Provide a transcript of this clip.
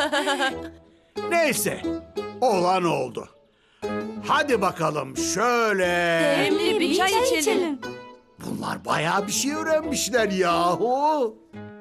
Neyse, olan oldu. Hadi bakalım şöyle. Demli bir çay içelim. Bunlar bayağı bir şey öğrenmişler yahu.